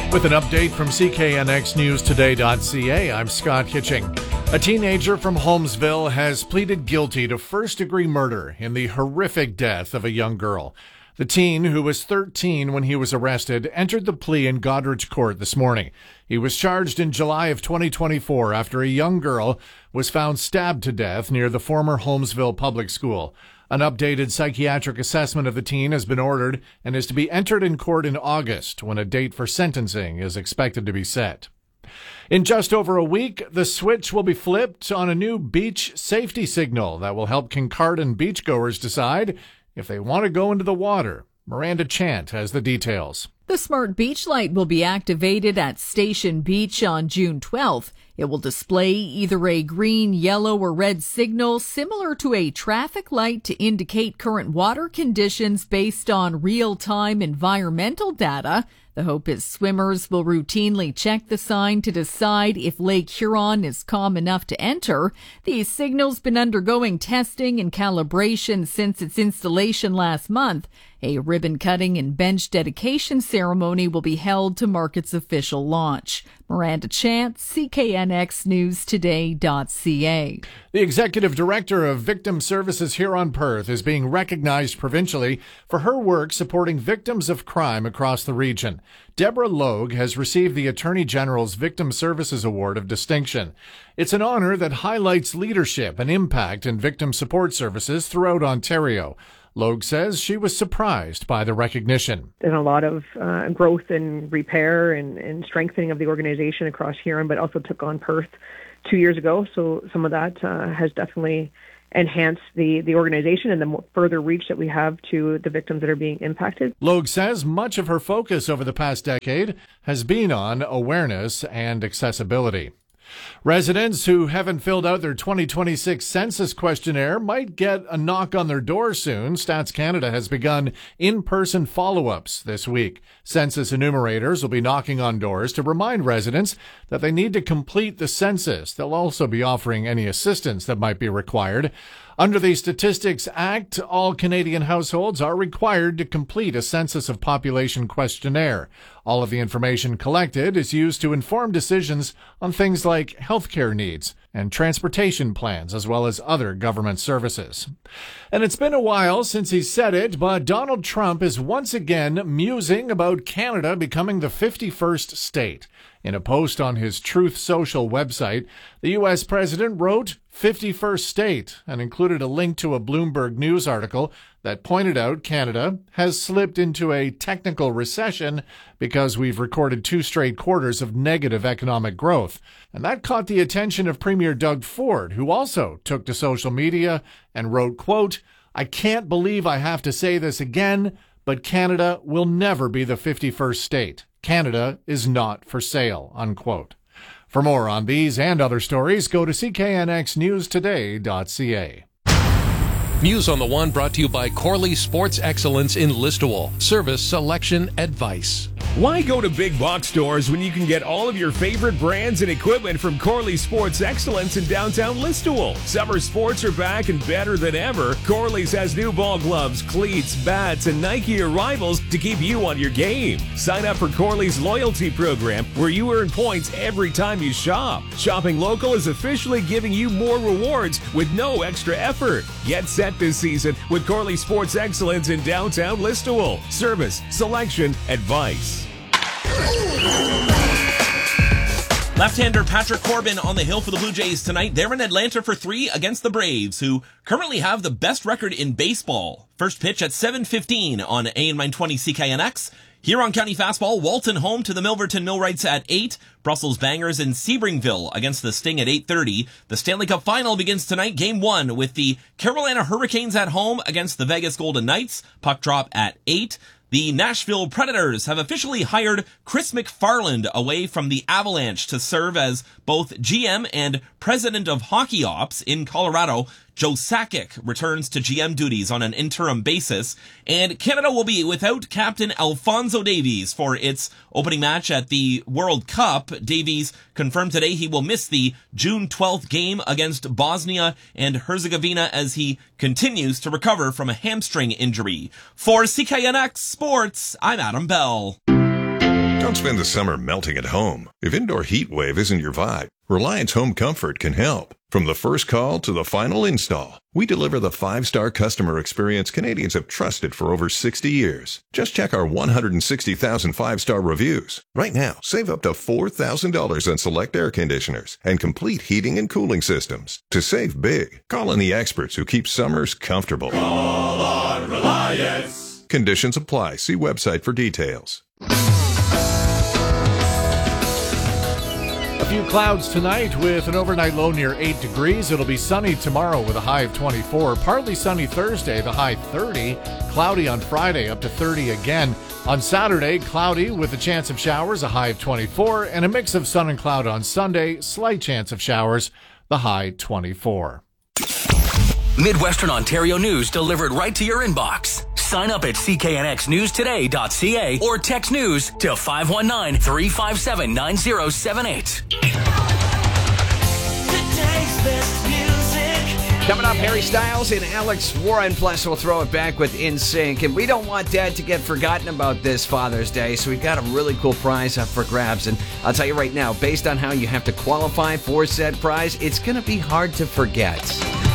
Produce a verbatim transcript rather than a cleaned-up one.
With an update from C K N X News Today dot C A, I'm Scott Hitching. A teenager from Holmesville has pleaded guilty to first-degree murder in the horrific death of a young girl. The teen, who was thirteen when he was arrested, entered the plea in Goderich Court this morning. He was charged in July of twenty twenty-four after a young girl was found stabbed to death near the former Holmesville Public School. An updated psychiatric assessment of the teen has been ordered and is to be entered in court in August, when a date for sentencing is expected to be set. In just over a week, the switch will be flipped on a new beach safety signal that will help Kincardine beachgoers decide if they want to go into the water. Miranda Chant has the details. The smart beach light will be activated at Station Beach on June twelfth. It will display either a green, yellow, or red signal similar to a traffic light to indicate current water conditions based on real-time environmental data. The hope is swimmers will routinely check the sign to decide if Lake Huron is calm enough to enter. The signal's been undergoing testing and calibration since its installation last month. A ribbon-cutting and bench dedication ceremony will be held to mark its official launch. Miranda Chant, C K N X News Today dot C A. The Executive Director of Victim Services here on Perth is being recognized provincially for her work supporting victims of crime across the region. Deborah Logue has received the Attorney General's Victim Services Award of Distinction. It's an honor that highlights leadership and impact in victim support services throughout Ontario. Logue says she was surprised by the recognition. There's a lot of uh, growth and repair and, and strengthening of the organization across Huron, but also took on Perth two years ago. So some of that uh, has definitely enhanced the, the organization and the further reach that we have to the victims that are being impacted. Logue says much of her focus over the past decade has been on awareness and accessibility. Residents who haven't filled out their twenty twenty-six census questionnaire might get a knock on their door soon. Stats Canada has begun in-person follow-ups this week. Census enumerators will be knocking on doors to remind residents that they need to complete the census. They'll also be offering any assistance that might be required. Under the Statistics Act, all Canadian households are required to complete a census of population questionnaire. All of the information collected is used to inform decisions on things like healthcare needs and transportation plans, as well as other government services. And it's been a while since he said it, but Donald Trump is once again musing about Canada becoming the fifty-first state. In a post on his Truth Social website, the U S president wrote fifty-first state and included a link to a Bloomberg News article that pointed out Canada has slipped into a technical recession because we've recorded two straight quarters of negative economic growth. And that caught the attention of Premier Doug Ford, who also took to social media and wrote, quote, "I can't believe I have to say this again, but Canada will never be the fifty-first state. Canada is not for sale," unquote. For more on these and other stories, go to C K N X News Today dot C A. News on the One brought to you by Corley Sports Excellence in Listowel. Service, selection, advice. Why go to big box stores when you can get all of your favorite brands and equipment from Corley Sports Excellence in downtown Listowel? Summer sports are back and better than ever. Corley's has new ball gloves, cleats, bats, and Nike arrivals to keep you on your game. Sign up for Corley's loyalty program where you earn points every time you shop. Shopping local is officially giving you more rewards with no extra effort. Get set this season with Corley Sports Excellence in downtown Listowel. Service, selection, advice. Left-hander Patrick Corbin on the hill for the Blue Jays tonight. They're in Atlanta for three against the Braves, who currently have the best record in baseball. First pitch at seven fifteen on A N nine twenty C K N X. Huron County fastball, Walton home to the Milverton Millwrights at eight. Brussels Bangers in Sebringville against the Sting at eight thirty. The Stanley Cup Final begins tonight, game one, with the Carolina Hurricanes at home against the Vegas Golden Knights. Puck drop at eight. The Nashville Predators have officially hired Chris McFarland away from the Avalanche to serve as both G M and president of hockey ops in Colorado. Joe Sakic returns to G M duties on an interim basis, and Canada will be without captain Alphonso Davies for its opening match at the World Cup. Davies confirmed today he will miss the June twelfth game against Bosnia and Herzegovina as he continues to recover from a hamstring injury. For C K N X Sports, I'm Adam Bell. Don't spend the summer melting at home. If indoor heat wave isn't your vibe, Reliance Home Comfort can help. From the first call to the final install, we deliver the five-star customer experience Canadians have trusted for over sixty years. Just check our one hundred sixty thousand five-star reviews. Right now, save up to four thousand dollars on select air conditioners and complete heating and cooling systems. To save big, call on the experts who keep summers comfortable. Call on Reliance. Conditions apply. See website for details. A few clouds tonight with an overnight low near eight degrees. It'll be sunny tomorrow with a high of twenty-four. Partly sunny Thursday, the high thirty. Cloudy on Friday, up to thirty again. On Saturday, cloudy with a chance of showers, a high of twenty-four. And a mix of sun and cloud on Sunday, slight chance of showers, the high twenty-four. Midwestern Ontario news delivered right to your inbox. Sign up at c k n x news today dot c a or text news to five one nine, three five seven, nine zero seven eight. Coming up, Harry Styles and Alex Warren, plus we'll throw it back with In Sync. And we don't want Dad to get forgotten about this Father's Day, so we've got a really cool prize up for grabs. And I'll tell you right now, based on how you have to qualify for said prize, it's going to be hard to forget.